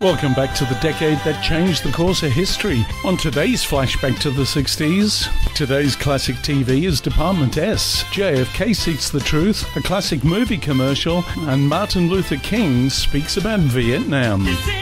Welcome back to the decade that changed the course of history. On today's flashback to the 60s, today's classic TV is Department S, JFK Seeks the Truth, a classic movie commercial, and Martin Luther King speaks about Vietnam.